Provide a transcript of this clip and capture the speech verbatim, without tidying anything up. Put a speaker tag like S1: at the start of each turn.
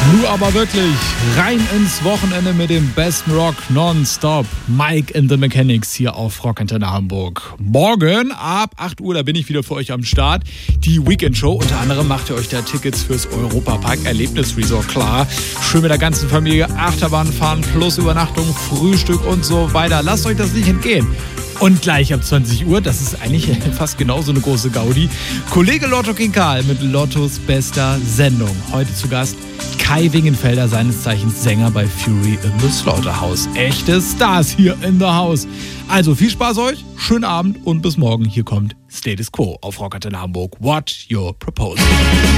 S1: Nun aber wirklich rein ins Wochenende mit dem besten Rock nonstop. Mike and the Mechanics hier auf Rockantenne Hamburg. Morgen ab acht Uhr, da bin ich wieder für euch am Start. Die Weekend-Show. Unter anderem macht ihr euch da Tickets fürs Europapark Erlebnisresort klar. Schön mit der ganzen Familie Achterbahn fahren plus Übernachtung, Frühstück und so weiter. Lasst euch das nicht entgehen. Und gleich ab zwanzig Uhr, das ist eigentlich fast genauso eine große Gaudi, Kollege Lotto King Karl mit Lottos bester Sendung. Heute zu Gast Kai Wingenfelder, seines Zeichens Sänger bei Fury in the Slaughterhouse. Echte Stars hier in the House. Also viel Spaß euch, schönen Abend und bis morgen. Hier kommt Status Quo auf Rockantenne Hamburg. What your proposal?